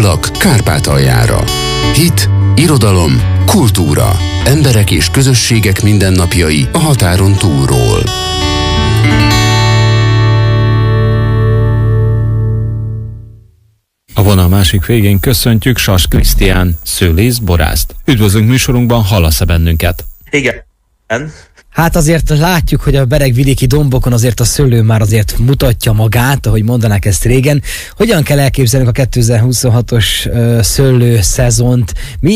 Nyaralak Kárpátaljára. Hit, irodalom, kultúra. Emberek és közösségek mindennapjai a határon túlról. A vonal másik végén köszöntjük Sas Krisztián, szőlész, borászt. Üdvözlünk műsorunkban, hallasz-e bennünket? Igen. Hát azért látjuk, hogy a beregvidéki dombokon azért a szőlő már azért mutatja magát, ahogy mondanák ezt régen. Hogyan kell elképzelnünk a 2026-os szőlő szezont?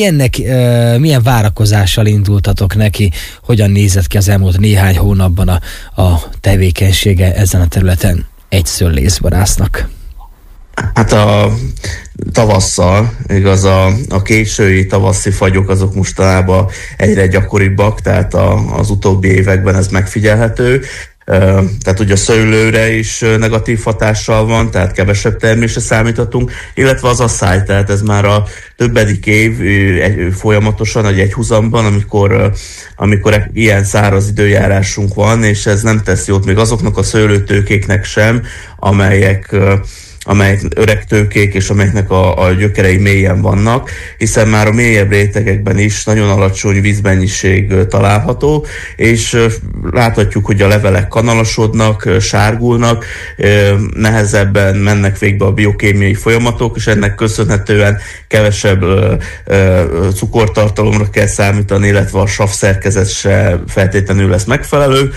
Milyen várakozással indultatok neki? Hogyan nézett ki az elmúlt néhány hónapban a tevékenysége ezen a területen egy szőlészborásznak? Hát a tavasszal, igaz, a késői tavaszi fagyok azok mostanában egyre gyakoribbak, tehát az utóbbi években ez megfigyelhető. Tehát ugye a szőlőre is negatív hatással van, tehát kevesebb termésre számíthatunk, illetve az asszály, tehát ez már a többedik év folyamatosan, egy egyhuzamban, amikor ilyen száraz időjárásunk van, és ez nem tesz jót még azoknak a szőlőtőkéknek sem, amelyek öreg tőkék, és amelyeknek a gyökerei mélyen vannak, hiszen már a mélyebb rétegekben is nagyon alacsony vízmennyiség található, és láthatjuk, hogy a levelek kanalasodnak, sárgulnak, nehezebben mennek végbe a biokémiai folyamatok, és ennek köszönhetően kevesebb cukortartalomra kell számítani, illetve a savszerkezet se feltétlenül lesz megfelelő.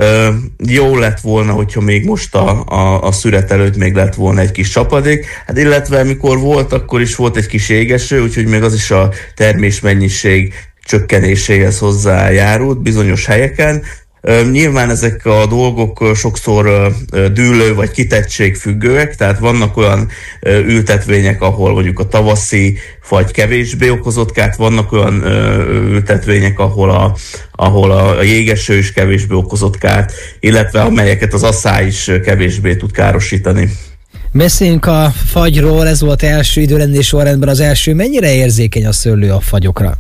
Jó lett volna, hogyha még most a szüret előtt még lett volna egy kis csapadék, hát illetve amikor volt, akkor is volt egy kis égeső, úgyhogy még az is a termésmennyiség csökkenéséhez hozzájárult bizonyos helyeken. Nyilván ezek a dolgok sokszor dűlő vagy kitettség függőek, tehát vannak olyan ültetvények, ahol mondjuk a tavaszi fagy kevésbé okozott kárt, vannak olyan ültetvények, ahol a jégeső is kevésbé okozott kárt, illetve amelyeket az asszály is kevésbé tud károsítani. Beszéljünk a fagyról, ez volt első időrendi sorrendben az első. Mennyire érzékeny a szőlő a fagyokra?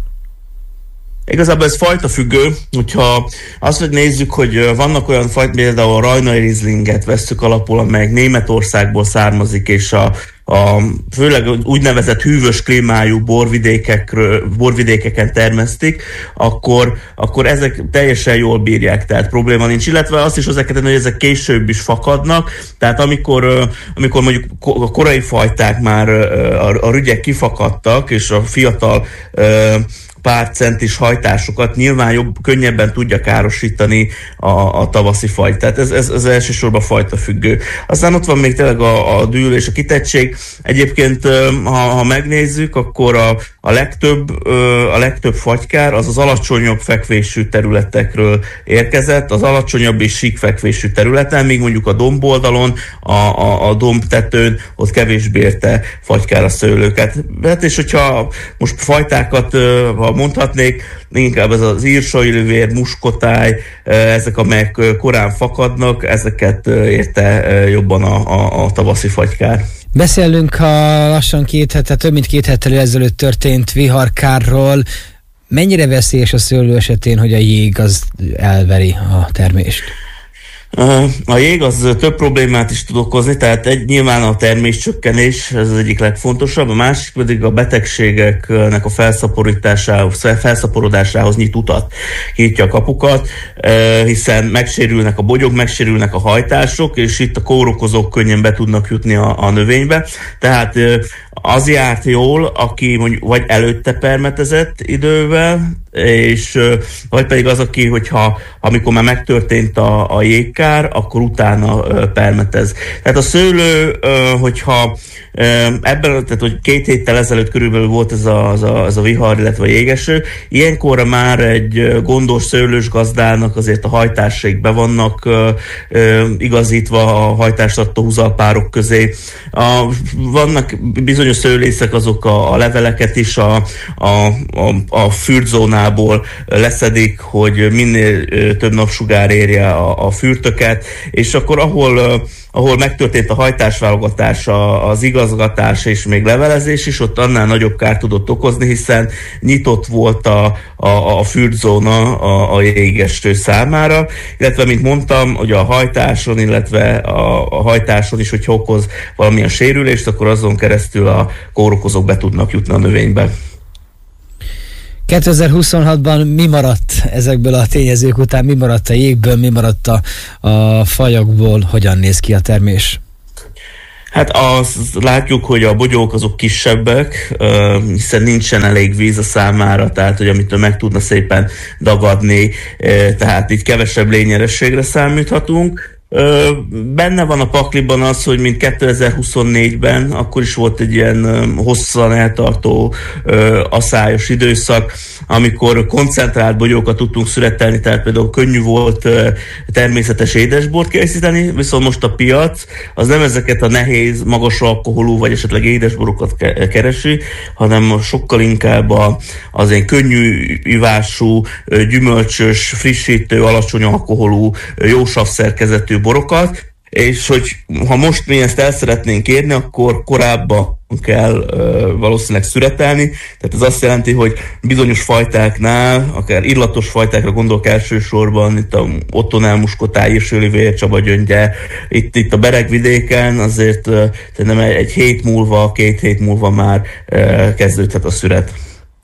Igazából ez fajta függő, hogyha azt, hogy nézzük, hogy vannak olyan fajta, például a rajnai rizlinget vesszük alapul, amelyek Németországból származik, és főleg úgynevezett hűvös klímájú borvidékeken termesztik, akkor ezek teljesen jól bírják, tehát probléma nincs. Illetve azt is hozzá kell tenni, hogy ezek később is fakadnak, tehát amikor mondjuk a korai fajták már a rügyek kifakadtak, és a fiatal pár centis hajtásokat nyilván könnyebben tudja károsítani a tavaszi faj. Tehát ez elsősorban fajta függő. Aztán ott van még tényleg a dűl és a kitettség. Egyébként, ha megnézzük, akkor a legtöbb fagykár az alacsonyabb fekvésű területekről érkezett, az alacsonyabb és síkfekvésű területen, míg mondjuk a domboldalon, a dombtetőn ott kevésbé érte fagykár a szőlőket. Hát és hogyha most fajtákat mondhatnék, inkább ez az írsajlővér, muskotáj, ezek, amelyek korán fakadnak, ezeket érte jobban a tavaszi fagykár. Beszélünk a lassan több mint 2 héttel ezelőtt történt viharkárról. Mennyire veszélyes a szőlő esetén, hogy a jég az elveri a termést? A jég az több problémát is tud okozni, tehát nyilván a terméscsökkenés, ez az egyik legfontosabb, a másik pedig a betegségeknek a felszaporodásához nyit utat, nyitja a kapukat, hiszen megsérülnek a bogyok, megsérülnek a hajtások, és itt a kórokozók könnyen be tudnak jutni a növénybe, tehát az járt jól, aki mondjuk vagy előtte permetezett idővel, és vagy pedig az, aki, amikor már megtörtént a jégkár, akkor utána permetez. Tehát a szőlő, hogyha tehát hogy 2 héttel ezelőtt körülbelül volt ez a vihar, illetve a jégeső, ilyenkorra már egy gondos szőlős gazdának azért a hajtássaik be vannak igazítva a hajtástartó húzalpárok közé. Vannak bizonyos szőlészek, azok a leveleket is a fürtzónából leszedik, hogy minél több napsugár érje a fürtöket, és akkor ahol ahol megtörtént a hajtásválogatás, az igazgatás és még levelezés is, ott annál nagyobb kárt tudott okozni, hiszen nyitott volt a fürdőzóna a jégestő számára, illetve, mint mondtam, hogy a hajtáson, illetve a hajtáson is, hogyha okoz valamilyen sérülést, akkor azon keresztül a kórokozók be tudnak jutni a növénybe. 2026-ban mi maradt ezekből a tényezők után, mi maradt a jégből, mi maradt a fajokból, hogyan néz ki a termés? Hát azt látjuk, hogy a bogyók azok kisebbek, hiszen nincsen elég víz a számára, tehát hogy amitől meg tudna szépen dagadni, tehát így kevesebb lényerességre számíthatunk. Benne van a pakliban az, hogy mint 2024-ben, akkor is volt egy ilyen hosszan eltartó aszályos időszak, amikor koncentrált bogyókat tudtunk születelni, tehát például könnyű volt természetes édesbort készíteni, viszont most a piac az nem ezeket a nehéz, magas alkoholú vagy esetleg édesborokat keresi, hanem sokkal inkább az ilyen könnyű ivású, gyümölcsös, frissítő, alacsony alkoholú, jó savszerkezetű borokat, és hogy ha most mi ezt el szeretnénk érni, akkor korábban kell valószínűleg szüretelni, tehát ez azt jelenti, hogy bizonyos fajtáknál, akár illatos fajtákra gondolok elsősorban, itt a Ottonel muskotáj, Írsőlivér, Csaba gyöngye, itt a Beregvidéken azért nem egy hét múlva, 2 hét múlva már kezdődhet a szüret.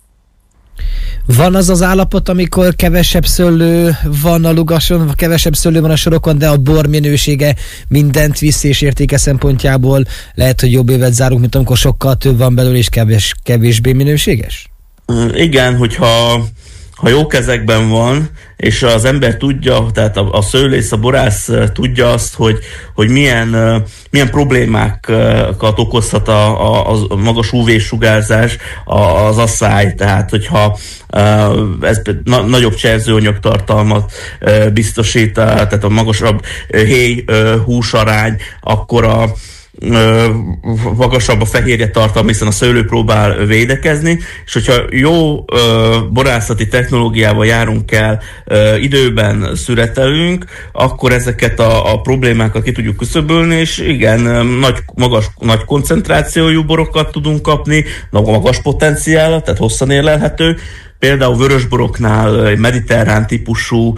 Van az az állapot, amikor kevesebb szőlő van a lugason, kevesebb szőlő van a sorokon, de a bor minősége mindent visz, és értéke szempontjából lehet, hogy jobb évet zárunk, mint amikor sokkal több van belőle, és kevésbé minőséges? Igen, hogyha jó kezekben van, és az ember tudja, tehát a szőlész, a borász tudja azt, hogy milyen problémákat okozhat a magas UV-sugárzás, az asszály, tehát hogyha ez nagyobb cserzőanyagtartalmat biztosít, tehát a magasabb héj-húsarány, akkor magasabb a fehérje tartalma, hiszen a szőlő próbál védekezni, és hogyha jó borászati technológiával járunk el, időben szüretelünk, akkor ezeket a problémákat ki tudjuk küszöbölni, és igen, nagy koncentrációjú borokat tudunk kapni, magas potenciál, tehát hosszan érlelhető. Például vörösboroknál mediterrán típusú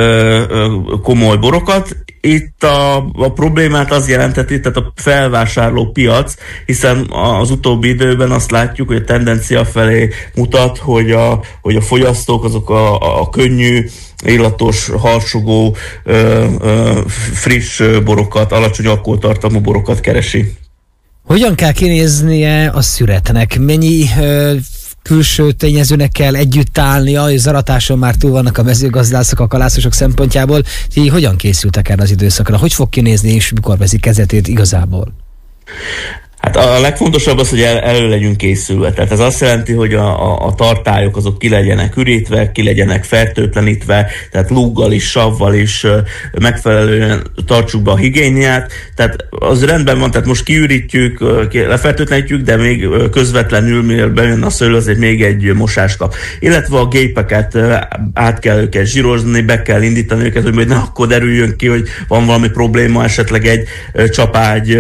komoly borokat. Itt a problémát az jelenteti, tehát a felvásárló piac, hiszen az utóbbi időben azt látjuk, hogy a tendencia felé mutat, hogy a fogyasztók azok a könnyű, illatos, harsogó, friss borokat, alacsony alkoholtartalmú borokat keresi. Hogyan kell kinéznie a szüretnek? Mennyi külső tényezőnek kell együtt állnia, hogy zaratáson már túl vannak a mezőgazdászok, a kalászosok szempontjából. Ti hogyan készültek erre az időszakra? Hogy fog kinézni, és mikor veszik kezdetét igazából? Hát a legfontosabb az, hogy elő legyünk készülve. Tehát ez azt jelenti, hogy a tartályok azok ki legyenek ürítve, ki legyenek fertőtlenítve, tehát lúggal is, savval is megfelelően tartsuk be a higiéniát. Tehát az rendben van, tehát most kiürítjük, lefertőtlenítjük, de még közvetlenül, mivel bejön a szőlő, azért még egy mosás kap. Illetve a gépeket át kell őket zsírozni, be kell indítani őket, hogy ne akkor derüljön ki, hogy van valami probléma, esetleg egy csapágy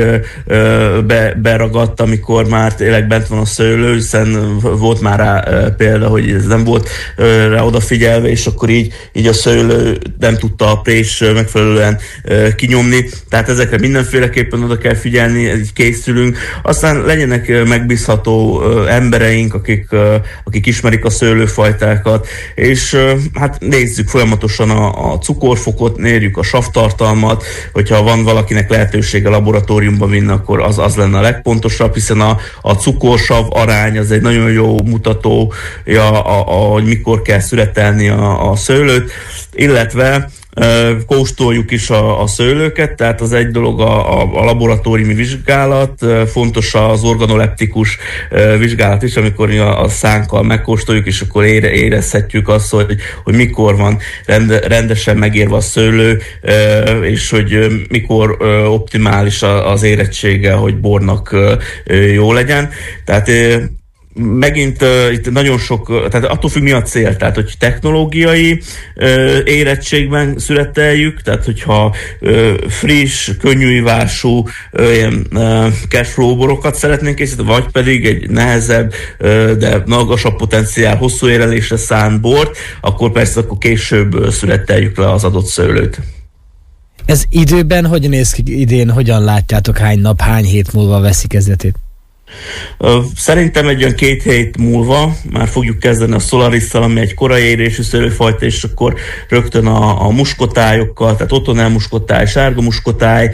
beragadt, amikor már tényleg bent van a szőlő, hiszen volt már rá példa, hogy ez nem volt rá odafigyelve, és akkor így a szőlő nem tudta a prés megfelelően kinyomni. Tehát ezekre mindenféleképpen oda kell figyelni, így készülünk. Aztán legyenek megbízható embereink, akik ismerik a szőlőfajtákat, és hát nézzük folyamatosan a cukorfokot, mérjük a savtartalmat, hogyha van valakinek lehetősége laboratóriumba vinni, akkor az lenne a legpontosabb, hiszen a cukorsav arány az egy nagyon jó mutató, hogy mikor kell szüretelni a szőlőt, illetve kóstoljuk is a szőlőket, tehát az egy dolog a laboratóriumi vizsgálat, fontos az organoleptikus vizsgálat is, amikor a szánkkal megkóstoljuk, és akkor érezhetjük azt, hogy mikor van rendesen megérve a szőlő, és hogy mikor optimális az érettsége, hogy bornak jó legyen. Tehát megint itt nagyon sok, tehát attól függ mi a cél, tehát hogy technológiai érettségben születeljük, tehát hogyha friss, könnyűivású ilyen cashflow borokat szeretnénk készíteni, vagy pedig egy nehezebb, de magasabb potenciál, hosszú érelésre szánt bort, akkor persze akkor később születeljük le az adott szőlőt. Ez időben hogy néz ki idén, hogyan látjátok, hány nap, hány hét múlva veszi kezdetét? Szerintem egy olyan 2 hét múlva már fogjuk kezdeni a Solarisszal, ami egy korai érésű szőlőfajta, és akkor rögtön a muskotályokkal, tehát Ottonel muskotály, sárga muskotály,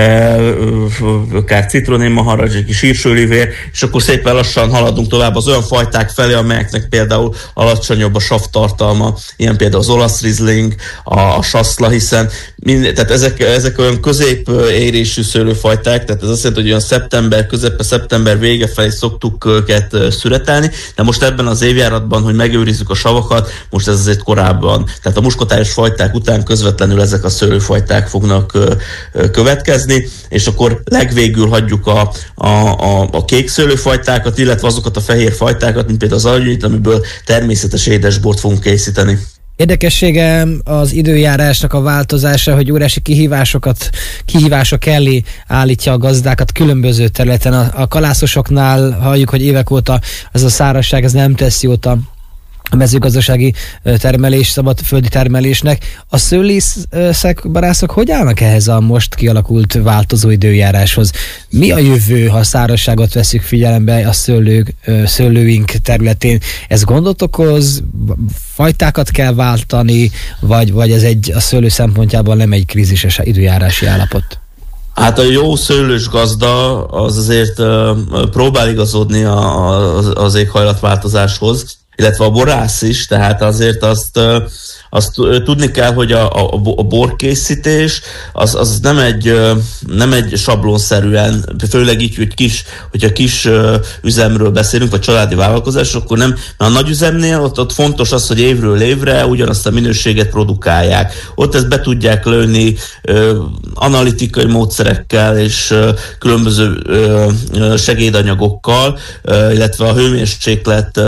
akár citronémaharacs, egy kis sírsőlivér, és akkor szépen lassan haladunk tovább az olyan fajták felé, amelyeknek például alacsonyabb a savtartalma, ilyen például az olasz Riesling, a Sassla, hiszen tehát ezek olyan középérésű szőlőfajták, tehát ez azt jelenti, hogy olyan szeptember, közepe szeptember vége felé szoktuk őket szüretelni, de most ebben az évjáratban, hogy megőrizzük a savakat, most ez azért korábban, tehát a muskotályos fajták után közvetlenül ezek a szőlőfajták fognak következni, és akkor legvégül hagyjuk a kék szőlőfajtákat, illetve azokat a fehér fajtákat, mint például az aranyit, amiből természetes édesbort fogunk készíteni. Érdekessége az időjárásnak a változása, hogy óriási kihívások elé állítja a gazdákat különböző területen. A kalászosoknál halljuk, hogy évek óta ez a szárazság ez nem tesz jót a mezőgazdasági termelés, szabadföldi termelésnek. A szőlészek, barászok hogy állnak ehhez a most kialakult változó időjáráshoz? Mi a jövő, ha a szárazságot veszük figyelembe a szőlőink területén? Ez gondot okoz? Fajtákat kell váltani? Vagy ez a szőlő szempontjából nem egy krízises időjárási állapot? Hát a jó szőlős gazda az azért próbál igazodni az éghajlatváltozáshoz, illetve a borász is, tehát azért azt tudni kell, hogy a borkészítés az nem egy sablonszerűen, főleg így, hogy hogyha kis üzemről beszélünk, vagy családi vállalkozás, akkor nem, mert a nagy üzemnél ott fontos az, hogy évről évre ugyanazt a minőséget produkálják. Ott ezt be tudják lőni analitikai módszerekkel és különböző segédanyagokkal, illetve a hőmérséklet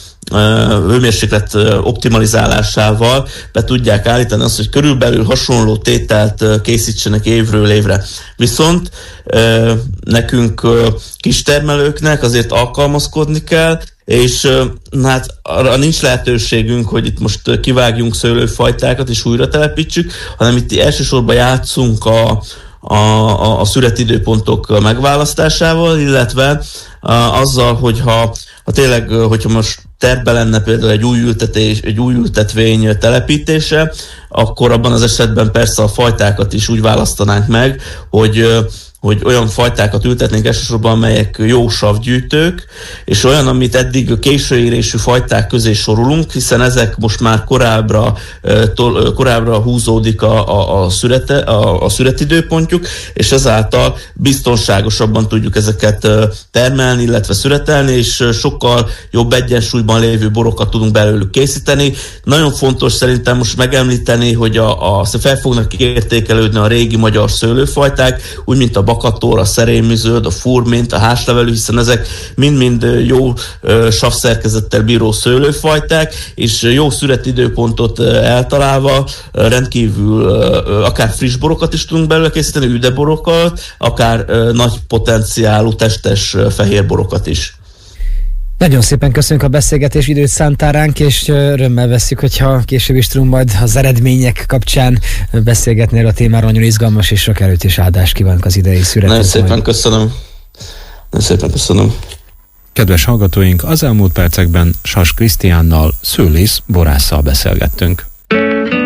optimalizálásával be tudják állítani azt, hogy körülbelül hasonló tételt készítsenek évről évre. Viszont nekünk kistermelőknek azért alkalmazkodni kell, és hát arra nincs lehetőségünk, hogy itt most kivágjunk szőlőfajtákat és újra telepítsük, hanem itt elsősorban játszunk a születidőpontok megválasztásával, illetve azzal, hogyha most tervbe lenne például egy új ültetvény telepítése, akkor abban az esetben persze a fajtákat is úgy választanánk meg, hogy olyan fajtákat ültetnénk elsősorban, amelyek jó savgyűjtők, és olyan, amit eddig a későérésű fajták közé sorolunk, hiszen ezek most már korábbra húzódik a születidőpontjuk, és ezáltal biztonságosabban tudjuk ezeket termelni, illetve szüretelni, és sokkal jobb egyensúlyban lévő borokat tudunk belőlük készíteni. Nagyon fontos szerintem most megemlíteni, hogy fel fognak értékelődni a régi magyar szőlőfajták, úgy, mint a bakator, a szerémizöld, a furmint, a házlevelű, hiszen ezek mind-mind jó savszerkezettel bíró szőlőfajták, és jó születidőpontot eltalálva rendkívül akár friss borokat is tudunk belőle készíteni, üdeborokat, akár nagy potenciálú testes fehér borokat is. Nagyon szépen köszönjük a beszélgetés időt szántál ránk, és örömmel vesszük, hogyha később is tudunk majd az eredmények kapcsán beszélgetni a témáról. Nagyon izgalmas és sok erőt és áldást kívánok az idei születésre. Nagyon szépen köszönöm. Nagyon szépen köszönöm. Kedves hallgatóink, az elmúlt percekben Sas Krisztiánnal, szőlész borásszal beszélgettünk.